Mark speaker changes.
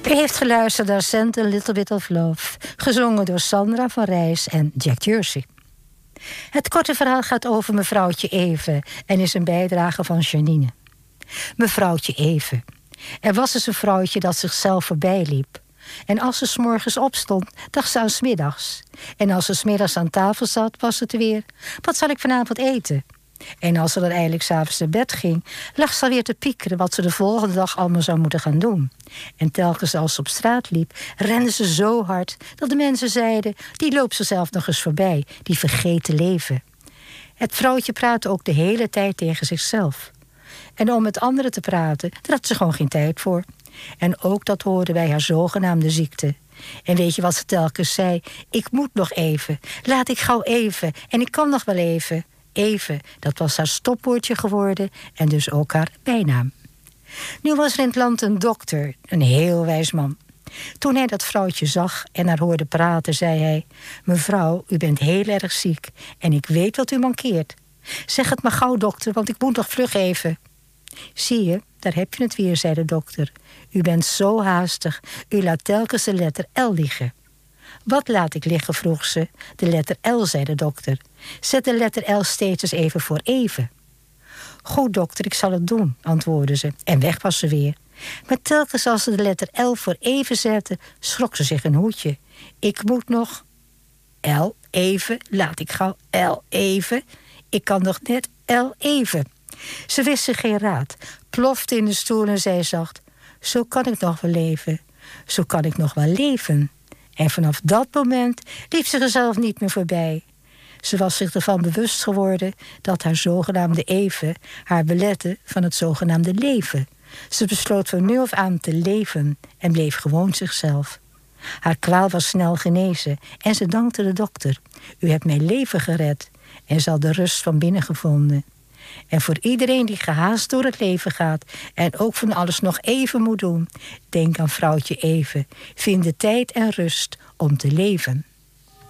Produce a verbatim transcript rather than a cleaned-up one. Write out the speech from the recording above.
Speaker 1: U heeft geluisterd naar Send a Little Bit of Love, gezongen door Sandra van Rijs en Jack Jersey. Het korte verhaal gaat over mevrouwtje Even en is een bijdrage van Janine. Mevrouwtje Even. Er was eens een vrouwtje dat zichzelf voorbij liep. En als ze 's morgens opstond, dacht ze aan 's middags. En als ze 's middags aan tafel zat, was het weer: wat zal ik vanavond eten? En als ze dan eindelijk 's avonds naar bed ging, lag ze alweer te piekeren wat ze de volgende dag allemaal zou moeten gaan doen. En telkens als ze op straat liep, rende ze zo hard dat de mensen zeiden: die loopt zichzelf nog eens voorbij, die vergeet te leven. Het vrouwtje praatte ook de hele tijd tegen zichzelf. En om met anderen te praten, daar had ze gewoon geen tijd voor. En ook dat hoorde bij haar zogenaamde ziekte. En weet je wat ze telkens zei? Ik moet nog even, laat ik gauw even, en ik kan nog wel even. Even, dat was haar stopwoordje geworden en dus ook haar bijnaam. Nu was er in het land een dokter, een heel wijs man. Toen hij dat vrouwtje zag en haar hoorde praten, zei hij: mevrouw, u bent heel erg ziek en ik weet wat u mankeert. Zeg het maar gauw, dokter, want ik moet nog vlug even. Zie je, daar heb je het weer, zei de dokter. U bent zo haastig, u laat telkens de letter L liggen. Wat laat ik liggen, vroeg ze. De letter L, zei de dokter. Zet de letter L steeds eens even voor even. Goed, dokter, ik zal het doen, antwoordde ze. En weg was ze weer. Maar telkens als ze de letter L voor even zette, schrok ze zich een hoedje. Ik moet nog... L, even, laat ik gauw L, even. Ik kan nog net L, even. Ze wist zich geen raad, plofte in de stoel en zei zacht: zo kan ik nog wel leven, zo kan ik nog wel leven. En vanaf dat moment liep ze zichzelf niet meer voorbij. Ze was zich ervan bewust geworden dat haar zogenaamde even haar belette van het zogenaamde leven. Ze besloot van nu af aan te leven en bleef gewoon zichzelf. Haar kwaal was snel genezen en ze dankte de dokter. U hebt mijn leven gered en ze had de rust van binnen gevonden. En voor iedereen die gehaast door het leven gaat en ook van alles nog even moet doen, denk aan vrouwtje Even. Vind de tijd en rust om te leven.